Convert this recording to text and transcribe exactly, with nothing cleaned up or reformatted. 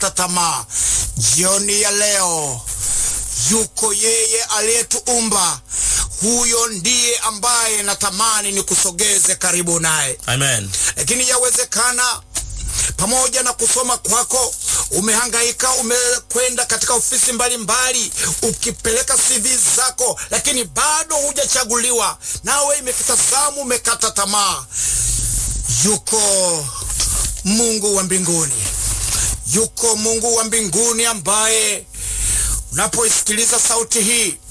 umekata tamaa, jioni ya leo yuko yeye aliyetuumba. Huyo ndiye ambaye natamani nikusogeze karibu naye. Amen. Lakini yawezekana pamoja na kusoma kwako umehangaika, umekwenda katika ofisi mbalimbali ukipeleka C V zako, lakini bado hujachaguliwa, nawe imefika zamu umekata tamaa. Yuko Mungu wa mbinguni, yuko Mungu wa mbinguni ambaye unapoisikiliza sauti hii